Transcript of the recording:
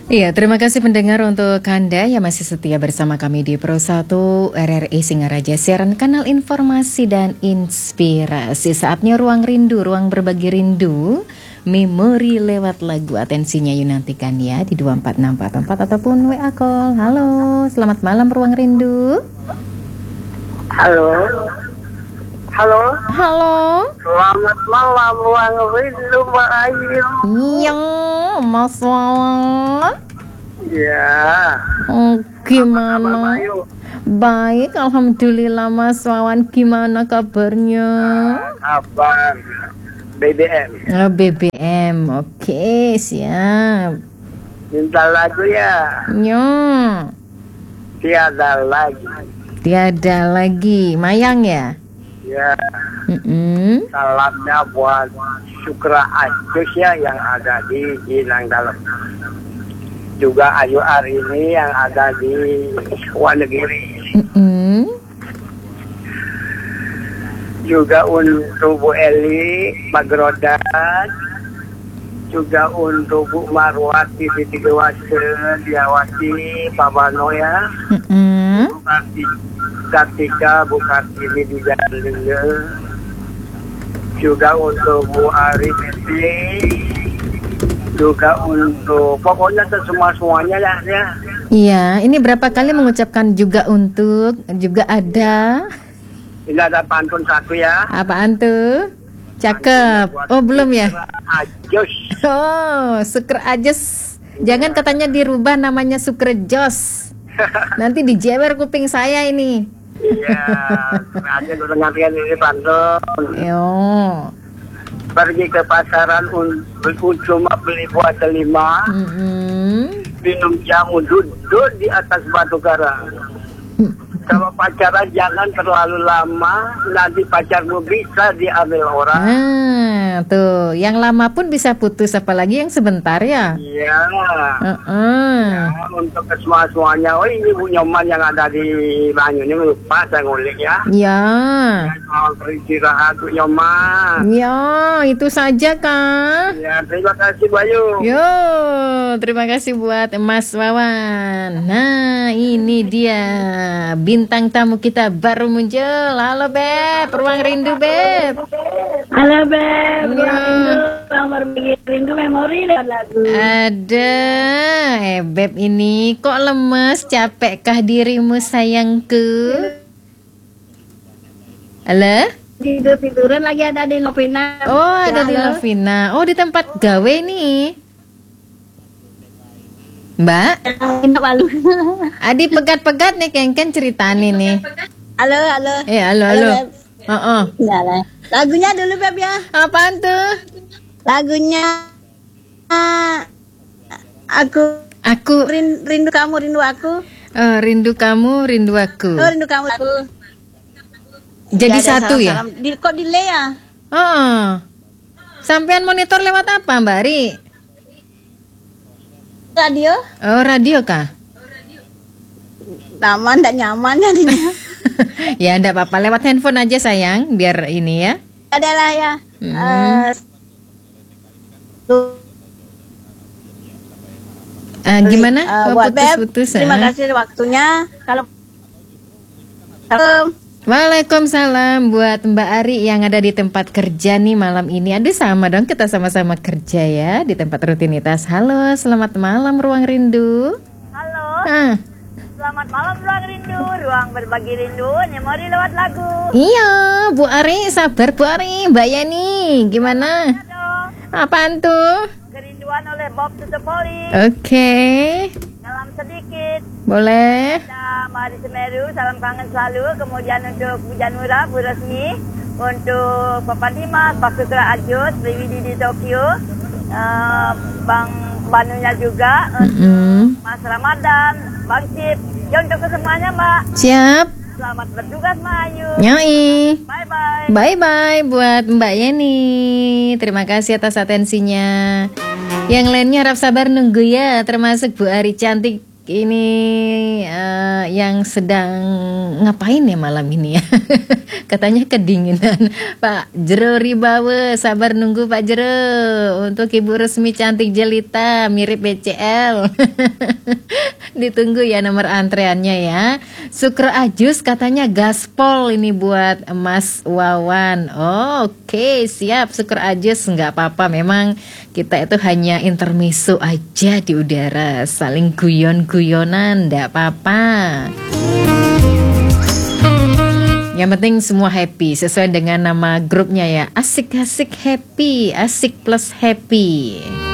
Iya, terima kasih pendengar untuk Anda yang masih setia bersama kami di Pro 1 RRI Singaraja, siaran kanal informasi dan inspirasi. Saatnya ruang rindu, ruang berbagi rindu, memori lewat lagu. Atensinya yuk nantikan ya di 24644 ataupun WA call. Halo, selamat malam ruang rindu. Halo. Halo. Halo. Selamat malam ruang rindu Mbak Ayu. Iya, Mas Wawan. Ya. Gimana? Mbak Ayu? Baik, alhamdulillah Mas Wawan. Gimana kabarnya? Kabar BBM. BBM, oke, siap. Minta lagu ya. Nyo, Tiada lagi. tiada lagi. Mayang ya? Ya. Salamnya buat Syukra Ajus ya yang ada di Inang Dalam. Juga Ayu Arini yang ada di Wonogiri. Juga untuk Bu Eli Magrodan. Juga untuk Bu Marwati di Tigawasen, Diawati, Pak Bano ya. Bu Kartika, Bu Kartini di Jalan. Juga untuk Bu Ari Mesti. Juga untuk pokoknya semuanya ya. Iya, ini berapa kali mengucapkan juga untuk, juga ada. Ini ada pantun satu ya. Apaan tuh? Cakep. Oh, belum ya? Ajus. Oh, Suker Ajes. Jangan katanya dirubah namanya Suker Jos. Nanti dijewer kuping saya ini. Iya, aja udah ngantian ini pantun. Yo. Pergi ke pasaran cuma beli buah delima. Minum jamu duduk di atas batu karang. Kalau pacaran jangan terlalu lama, nanti pacarmu bisa diambil orang. Tuh, yang lama pun bisa putus, apalagi yang sebentar ya. Iya. Ya, untuk semuanya, oh ini Bu Nyoman yang ada di Banyu ini lupa saya ngulik ya. Ya. Soal beristirahat Bu Nyoman. Ya, itu saja Kak. Ya, terima kasih Bayu. Yo, terima kasih buat Mas Wawan. Nah, ini dia bintang tamu kita baru muncul. Halo Beb, ruang rindu Beb. Halo Beb, ruang rindu, ruang berbagi rindu memori lewat lagu. Ada, Beb ini kok lemes, capekkah dirimu sayangku? Halo? Tidur-tiduran lagi ada di Lovina. Oh, ada di Lovina. Oh, di tempat gawe nih. Mbak? Adi pegat-pegat nih Kengken ceritani nih. Halo, halo. Halo. Lagunya dulu Beb ya. Apaan tuh? Lagunya aku rindu kamu, rindu aku. Rindu kamu, rindu aku. Oh, rindu kamu aku. Jadi satu ya? Kok delay ya? Sampean monitor lewat apa Mbak Ri? Radio. Oh, radio kah? Nyaman, tidak nyaman jadinya. Ya, enggak apa-apa. Lewat handphone aja sayang, biar ini ya. Adalah ya. Gimana? Buat putus-putus. Terima kasih waktunya. Kalau Waalaikumsalam buat Mbak Ari yang ada di tempat kerja nih malam ini. Aduh sama dong, kita sama-sama kerja ya di tempat rutinitas. Halo, selamat malam Ruang Rindu. Halo. Selamat malam Ruang Rindu, ruang berbagi rindu, memori lewat lagu. Iya, Bu Ari, sabar Bu Ari. Mbak Yani, gimana? Apaan tuh? Kerinduan oleh Bob Tutupoli. Oke. Salam sedikit. Boleh. Ada Mari Semeru, salam kangen selalu. Kemudian untuk Bu Janura, Bu Resmi, untuk Papa Dimas, Pak Sutra Ajut, Priwidi di Tokyo, Bang Banunya juga, Mas Ramadan, Bang Cip. Ya untuk kesemuanya Mbak. Siap. Selamat bertugas Mbak Ayu. Nyai. Bye-bye. Bye-bye buat Mbak Yeni. Terima kasih atas atensinya. Yang lainnya harap sabar nunggu ya, termasuk Bu Ari cantik ini yang sedang ngapain ya malam ini ya? Katanya kedinginan. Pak Jero Ribawe, sabar nunggu Pak Jero. Untuk Ibu Resmi cantik jelita, mirip BCL. Ditunggu ya nomor antreannya ya. Sukro Ajus katanya gaspol ini buat Mas Wawan. Oke, siap Sukro Ajus, nggak apa-apa. Memang kita itu hanya intermezzo aja di udara, saling guyon-guyonan, nggak apa-apa. Yang penting semua happy, sesuai dengan nama grupnya ya. Asik-asik happy, asik plus happy.